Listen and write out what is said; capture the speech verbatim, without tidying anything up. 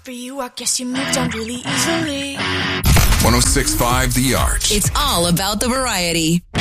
for you, I guess you moved on really easily. one oh six point five The Arch. It's all about the variety.